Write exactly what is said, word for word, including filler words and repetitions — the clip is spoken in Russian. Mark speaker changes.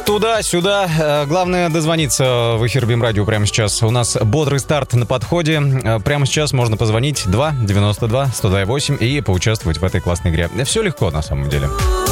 Speaker 1: Туда-сюда. Главное дозвониться в эфир БИМ-радио прямо сейчас. У нас бодрый старт на подходе. Прямо сейчас можно позвонить два девяносто два сто два восемь и поучаствовать в этой классной игре. Все легко на самом деле.